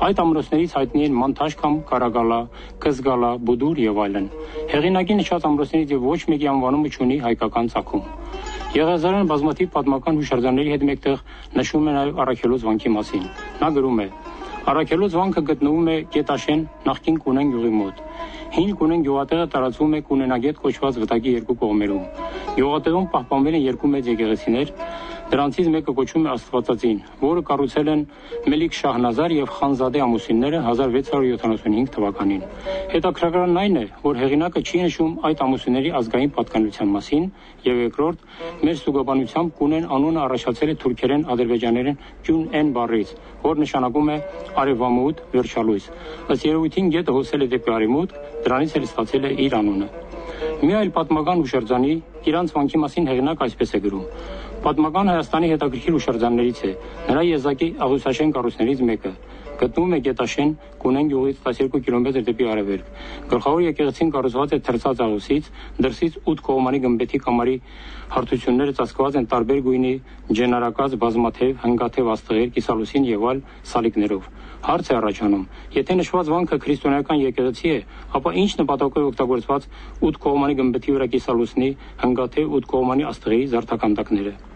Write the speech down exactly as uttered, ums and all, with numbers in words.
Այդ ամրոցներից հայտնի են Մանթաշկամ, Կարագալա, Կզգալա, Բուդուր եւ այլն։ Հեղինակի նշած ամրոցներից եւ ոչ մեկի անվանումը չունի հայկական ծագում։ Եղեզարանը բազմաթիվ պատմական հուշարձանների հետ մեկտեղ նշում է նաեւ Առաքելոց վանքի մասին։ Նա գրում է. Առաքելոց վանքը գտնվում է Գետաշեն նախկին Կունեն գյուղի մոտ։ Հին Կունեն գյուղատեղը տարածվում է Կունենագետ կոչված վտակի երկու կողմերում։ Գյուղատեղում պահպանվել են երկու մեծ եկեղեցիներ, դրանցից մեկը կոչվում է Աստվածածին, որը կառուցել են Մելիք Շահնազար եւ Խանզադե ամուսինները հազար վեց հարյուր յոթանասունհինգ թվականին։ Հետաքրքրական այն է, որ հեղինակը չի նշում այդ ամուսինների ազգային պատկանելության մասին, եւ երկրորդ, մեր ստուգաբանությամբ Կունեն անունը առաջացել է թուրքերեն ադրբեջաներեն Կյուն N բառից, որ նշանակում է արևամուտ, վերջալույս։ Ըստ երևույթին գետը հոսել է դեպի արևմուտք, դրանից էլ ստացել է իր անունը։ Մի այլ պատմական հուշարձանի Իրանց վանքի մասին հեղինակը այսպես է գրում. Պատմական Հայաստանի հետաքրքիր հուշարձաններից է, նրա եզակի Աղյուսաշեն կառույցներից մեկը։ Գտնվում է Գետաշեն, Կունեն գյուղից տասներկու կիլոմետր դեպի արևելք։ Գլխավոր եկեղեցին կառուցված է թրծած աղյուսից, դրսից ութ կողմանի գմբեթի կամարի հարթությունները ծածկված են տարբեր գույնի, ջենարակած, բազմաթև, հնգաթև աստղեր, կիսալուսին եւ այլ սալիկներով։ Հարց է առաջանում. եթե նշված վանքը քրիստոնեական եկեղեցի է, ապա ինչ նպատակով օգտագործված ութ կողմանի գմբեթի վրա կիսալուսնի, հնգաթև ութ կողմանի աստղերի զարդաքանդակները։